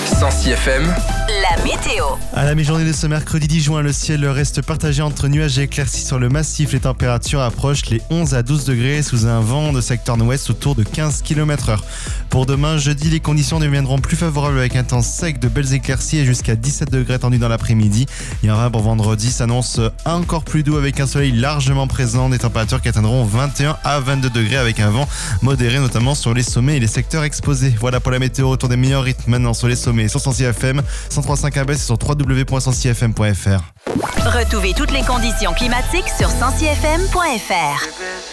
106 FM, la météo. À la mi-journée de ce mercredi 10 juin, le ciel reste partagé entre nuages et éclaircies sur le massif. Les températures approchent les 11 à 12 degrés sous un vent de secteur nord-ouest autour de 15 km/h. Pour demain, jeudi, les conditions deviendront plus favorables avec un temps sec, de belles éclaircies et jusqu'à 17 degrés attendus dans l'après-midi. Et enfin, pour vendredi, s'annonce encore plus doux avec un soleil largement présent, des températures qui atteindront 21 à 22 degrés avec un vent modéré notamment sur les sommets et les secteurs exposés. Voilà pour la météo, autour des meilleurs rythmes maintenant sur les sommets sur 106 FM, 103.5 à Besse et sur www.106fm.fr. Retrouvez toutes les conditions climatiques sur 106fm.fr.